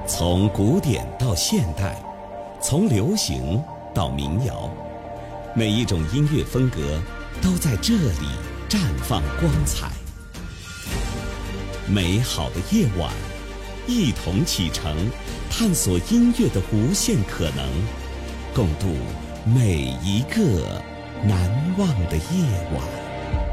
从古典到现代，从流行到民谣，每一种音乐风格都在这里绽放光彩。美好的夜晚，一同启程，探索音乐的无限可能，共度每一个难忘的夜晚。